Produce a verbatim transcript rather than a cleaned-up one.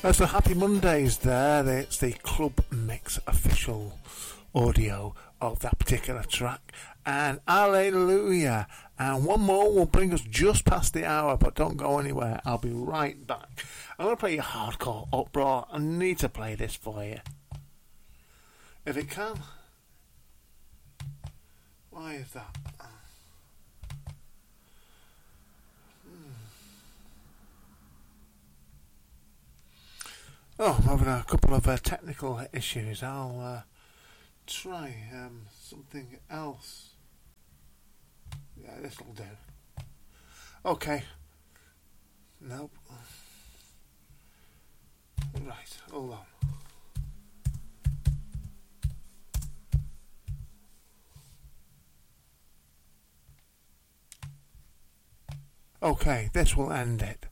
Uh, so happy Mondays there. It's the Club Mix official audio of that particular track. And hallelujah. And one more will bring us just past the hour, but don't go anywhere. I'll be right back. I'm going to play you hardcore uproar. I need to play this for you. If it can. Why is that? Oh, I'm having a couple of uh, technical issues. I'll uh, try um, something else. Yeah, this'll do. Okay. Nope. Right, hold on. Okay, this will end it.